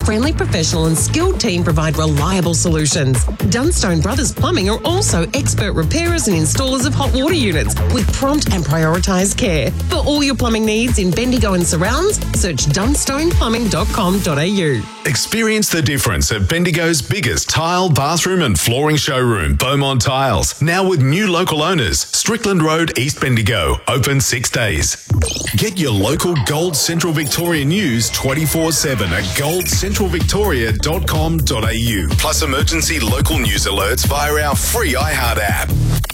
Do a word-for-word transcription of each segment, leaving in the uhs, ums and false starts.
friendly, professional and skilled team provide reliable solutions. Dunstone Brothers Plumbing are also expert repairers and installers of hot water units with prompt and prioritised care. For all your plumbing needs in Bendigo and surrounds, search dunstone plumbing dot com dot a u. Experience the difference at Bendigo's biggest tile, bathroom and flooring showroom, Beaumont Tiles. Now with new local owners, Strickland Road, East Bendigo, open six days. Get your local Gold Central Victoria news twenty-four seven at gold central victoria dot com dot a u. Plus emergency local news alerts via our free iHeart app.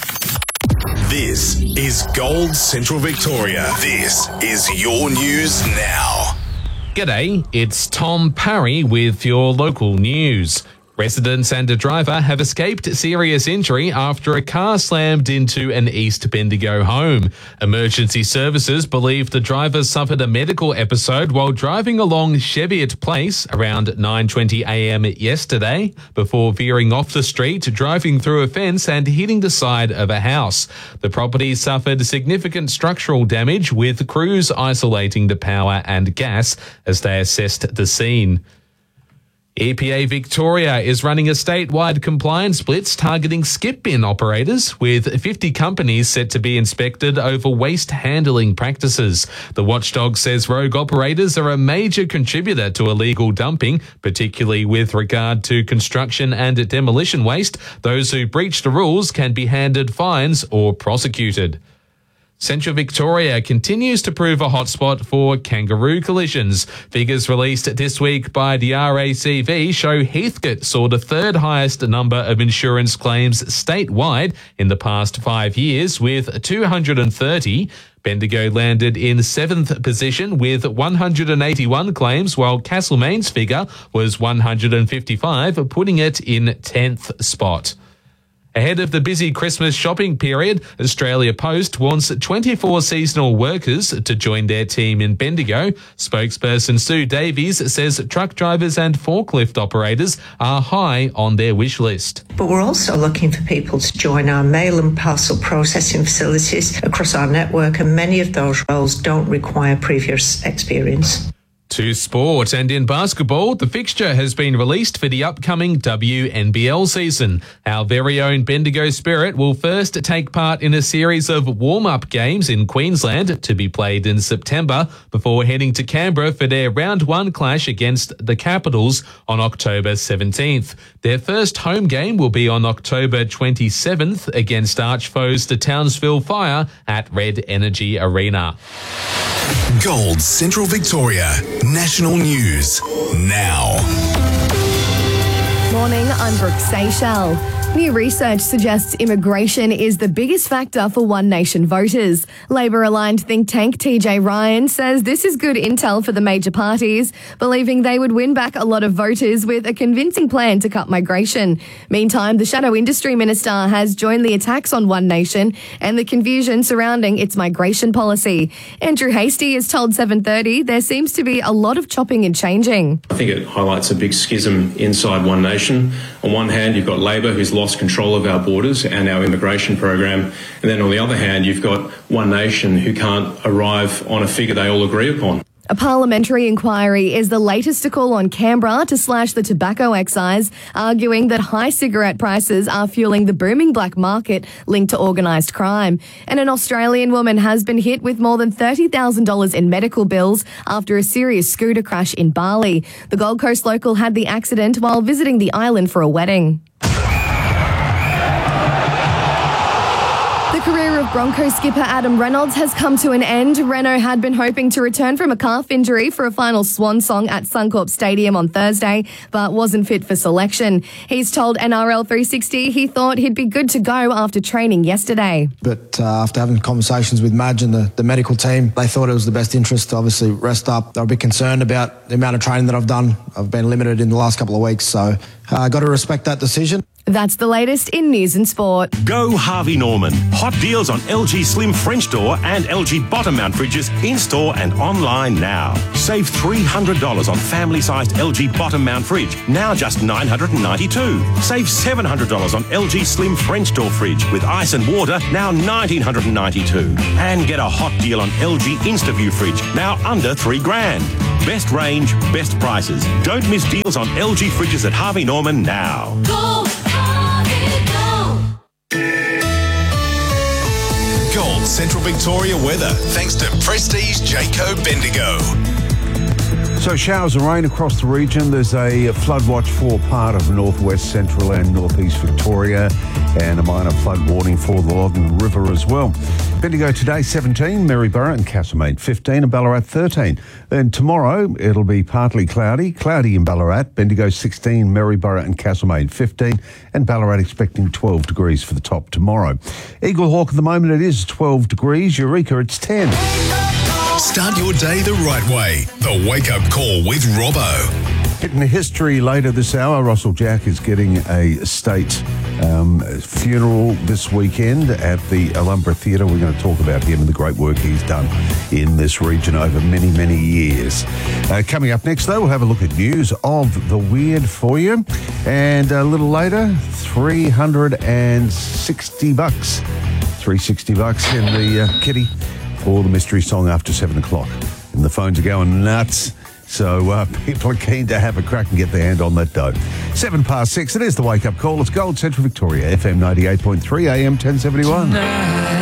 This is Gold Central Victoria. This is your news now. G'day, it's Tom Parry with your local news. Residents and a driver have escaped serious injury after a car slammed into an East Bendigo home. Emergency services believe the driver suffered a medical episode while driving along Cheviot Place around nine twenty a m yesterday before veering off the street, driving through a fence and hitting the side of a house. The property suffered significant structural damage, with crews isolating the power and gas as they assessed the scene. E P A Victoria is running a statewide compliance blitz targeting skip bin operators, with fifty companies set to be inspected over waste handling practices. The watchdog says rogue operators are a major contributor to illegal dumping, particularly with regard to construction and demolition waste. Those who breach the rules can be handed fines or prosecuted. Central Victoria continues to prove a hotspot for kangaroo collisions. Figures released this week by the R A C V show Heathcote saw the third highest number of insurance claims statewide in the past five years, with two hundred thirty. Bendigo landed in seventh position with one hundred eighty-one claims, while Castlemaine's figure was one hundred fifty-five, putting it in tenth spot. Ahead of the busy Christmas shopping period, Australia Post wants twenty-four seasonal workers to join their team in Bendigo. Spokesperson Sue Davies says truck drivers and forklift operators are high on their wish list. But we're also looking for people to join our mail and parcel processing facilities across our network, and many of those roles don't require previous experience. To sport, and in basketball, the fixture has been released for the upcoming W N B L season. Our very own Bendigo Spirit will first take part in a series of warm-up games in Queensland to be played in September before heading to Canberra for their round one clash against the Capitals on October seventeenth. Their first home game will be on October twenty-seventh against arch foes the Townsville Fire at Red Energy Arena. Gold Central Victoria National News now. Morning, I'm Brooke Seychelles. New research suggests immigration is the biggest factor for One Nation voters. Labor-aligned think tank T J Ryan says this is good intel for the major parties, believing they would win back a lot of voters with a convincing plan to cut migration. Meantime, the Shadow Industry Minister has joined the attacks on One Nation and the confusion surrounding its migration policy. Andrew Hastie has told seven thirty there seems to be a lot of chopping and changing. I think it highlights a big schism inside One Nation. On one hand, you've got Labor, who's lost control of our borders and our immigration program. And then on the other hand, you've got One Nation, who can't arrive on a figure they all agree upon. A parliamentary inquiry is the latest to call on Canberra to slash the tobacco excise, arguing that high cigarette prices are fueling the booming black market linked to organised crime. And an Australian woman has been hit with more than thirty thousand dollars in medical bills after a serious scooter crash in Bali. The Gold Coast local had the accident while visiting the island for a wedding. The career of Broncos skipper Adam Reynolds has come to an end. Renault had been hoping to return from a calf injury for a final swan song at Suncorp Stadium on Thursday, but wasn't fit for selection. He's told N R L three sixty he thought he'd be good to go after training yesterday. But uh, after having conversations with Madge and the, the medical team, they thought it was the best interest to obviously rest up. They were a bit concerned about the amount of training that I've done. I've been limited in the last couple of weeks, so I uh, got to respect that decision. That's the latest in news and sport. Go Harvey Norman. Hot deals on L G Slim French door and L G bottom mount fridges in-store and online now. Save three hundred dollars on family-sized L G bottom mount fridge, now just nine hundred ninety-two dollars. Save seven hundred dollars on L G Slim French door fridge with ice and water, now one thousand nine hundred ninety-two dollars. And get a hot deal on L G InstaView fridge, now under three grand. Best range, best prices. Don't miss deals on L G fridges at Harvey Norman now. Go, Harvey, go. Gold Central Victoria weather thanks to Prestige Jayco Bendigo. So showers and rain across the region. There's a flood watch for part of northwest, central and northeast Victoria, and a minor flood warning for the Loddon River as well. Bendigo today seventeen, Maryborough and Castlemaine fifteen, and Ballarat thirteen. Then tomorrow it'll be partly cloudy, cloudy in Ballarat, Bendigo sixteen, Maryborough and Castlemaine fifteen, and Ballarat expecting twelve degrees for the top tomorrow. Eagle Hawk at the moment it is twelve degrees, Eureka it's ten. Start your day the right way. The Wake Up Call with Robbo. Hitting history later this hour, Russell Jack is getting a state um, funeral this weekend at the Alumbra Theatre. We're going to talk about him and the great work he's done in this region over many, many years. Uh, coming up next, though, we'll have a look at news of the weird for you. And a little later, three hundred sixty bucks. three hundred sixty bucks in the uh, kitty for the mystery song after seven o'clock. And the phones are going nuts. So uh, people are keen to have a crack and get their hand on that dough. Seven past six, it is the Wake Up Call. It's Gold Central Victoria, F M ninety-eight point three, A M ten seventy-one.